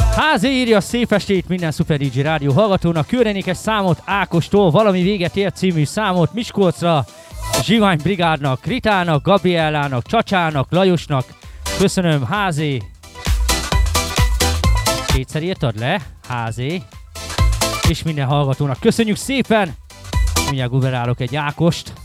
Házi írja szép estét minden Super DJ rádió hallgatónak. Küldenék egy számot Ákostól, valami véget ért című számot Miskolcra, Zsivány Brigádnak, Ritának, Gabriellának, Csacsának, Lajosnak. Köszönöm, Házi. Kétszer írtad le, Házi. És minden hallgatónak köszönjük szépen. Mindjárt guverálok egy Ákost.